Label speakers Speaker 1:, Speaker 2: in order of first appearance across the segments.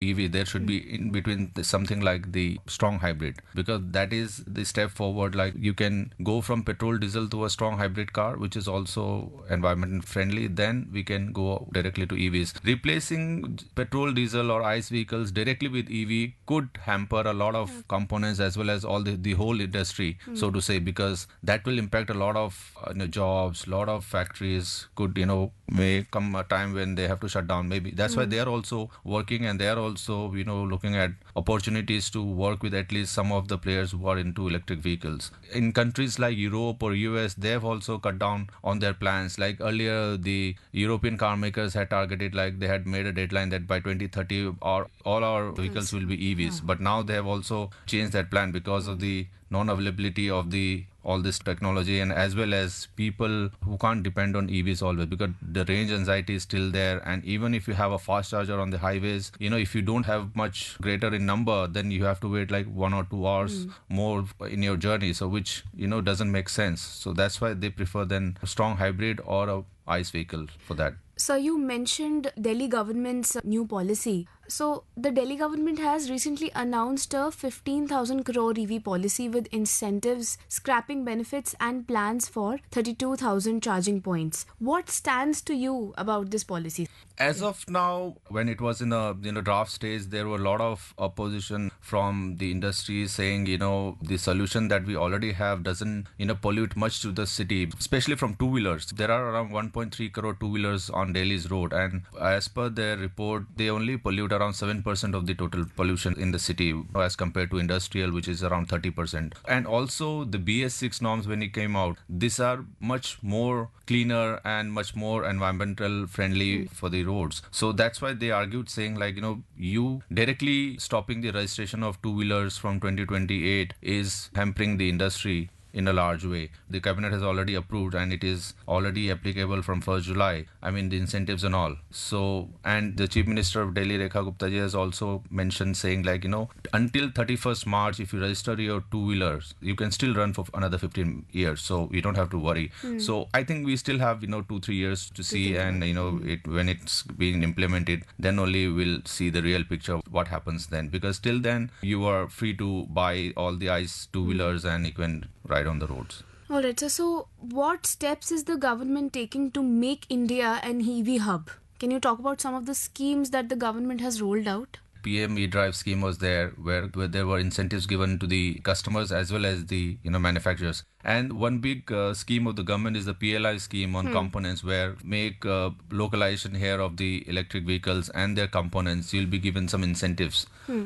Speaker 1: EV, there should be in between something like the strong hybrid, because that is the step forward. Like you can go from petrol diesel to a strong hybrid car, which is also environment friendly. Then we can go directly to EVs. Replacing petrol, diesel or ICE vehicles directly with EV could hamper a lot of components as well as all the whole industry, so to say, because that will impact a lot of jobs, lot of factories could, may come a time when they have to shut down. Maybe that's why they are also working, and they are also, looking at opportunities to work with at least some of the players who are into electric vehicles. In countries like Europe or US, they have also cut down on their plans. Like earlier, the European car makers had targeted, like they had made a deadline that by 2030 all our vehicles will be EVs. But now they have also changed that plan because of the non-availability of all this technology, and as well as people who can't depend on EVs always, because the range anxiety is still there. And even if you have a fast charger on the highways, if you don't have much greater in number, then you have to wait like 1 or 2 hours more in your journey, so which doesn't make sense. So that's why they prefer then a strong hybrid or a ICE vehicle for that.
Speaker 2: So you mentioned Delhi government's new policy. So the Delhi government has recently announced a 15,000 crore EV policy with incentives, scrapping benefits and plans for 32,000 charging points. What stands to you about this policy?
Speaker 1: As of now, when it was in a draft stage, there were a lot of opposition from the industry saying, the solution that we already have doesn't pollute much to the city, especially from two-wheelers. There are around 1.3 crore two-wheelers on Delhi's road, and as per their report, they only pollute around 7% of the total pollution in the city as compared to industrial, which is around 30%. And also the BS6 norms, when it came out, these are much more cleaner and much more environmental friendly for the roads. So that's why they argued saying like, you directly stopping the registration of two-wheelers from 2028 is hampering the industry in a large way. The cabinet has already approved and it is already applicable from 1st July. I mean, the incentives and all. So, and the Chief Minister of Delhi, Rekha Gupta ji, has also mentioned saying like, until 31st March, if you register your two-wheelers, you can still run for another 15 years. So you don't have to worry. So I think we still have, 2-3 years to see, and, when it's being implemented, then only we'll see the real picture of what happens then. Because till then, you are free to buy all the ICE two-wheelers and you can ride on the roads.
Speaker 2: All right, so what steps is the government taking to make India an EV hub? Can you talk about some of the schemes that the government has rolled out?
Speaker 1: PM eDrive scheme was there, where there were incentives given to the customers as well as the manufacturers. And one big scheme of the government is the PLI scheme on components, where make localization here of the electric vehicles and their components. You'll be given some incentives.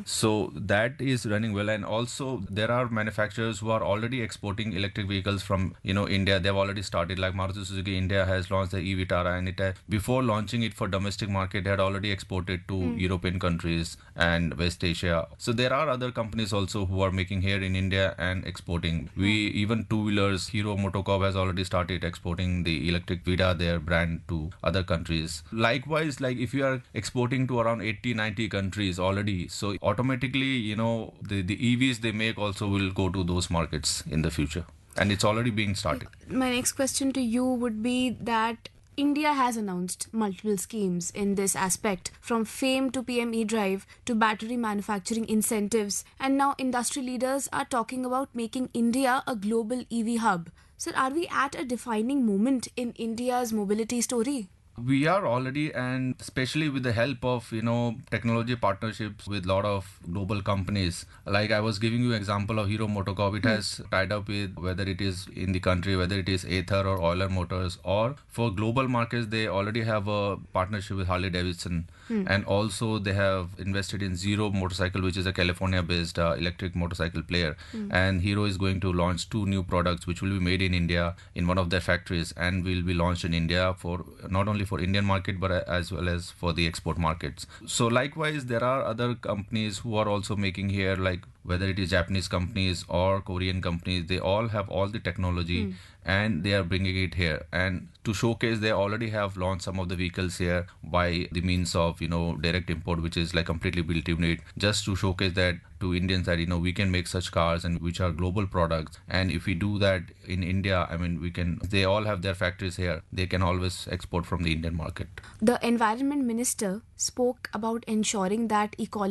Speaker 1: So that is running well. And also there are manufacturers who are already exporting electric vehicles from India. They've already started. Like Maruti Suzuki India has launched the e-Vitara, and it before launching it for domestic market, had already exported to European countries and West Asia. So there are other companies also who are making here in India and exporting. Even two-wheelers, Hero MotoCorp has already started exporting the electric Vida, their brand, to other countries. Likewise, like if you are exporting to around 80-90 countries already, so automatically, the EVs they make also will go to those markets in the future. And it's already being started.
Speaker 2: My next question to you would be that India has announced multiple schemes in this aspect, from FAME to PM eDrive to battery manufacturing incentives, and now industry leaders are talking about making India a global EV hub. So are we at a defining moment in India's mobility story?
Speaker 1: We are already, and especially with the help of, technology partnerships with a lot of global companies. Like I was giving you an example of Hero MotoCorp. It has tied up with, whether it is in the country, whether it is Ather or Euler Motors, or for global markets, they already have a partnership with Harley Davidson. And also they have invested in Zero Motorcycle, which is a California-based electric motorcycle player. And Hero is going to launch 2 new products which will be made in India in one of their factories, and will be launched in India for not only for Indian market but as well as for the export markets. So likewise, there are other companies who are also making here, like whether it is Japanese companies or Korean companies, they all have all the technology and they are bringing it here. And to showcase, they already have launched some of the vehicles here by the means of, direct import, which is like completely built unit, just to showcase that to Indians that, we can make such cars and which are global products. And if we do that in India, they all have their factories here. They can always export from the Indian market.
Speaker 2: The Environment Minister spoke about ensuring that equality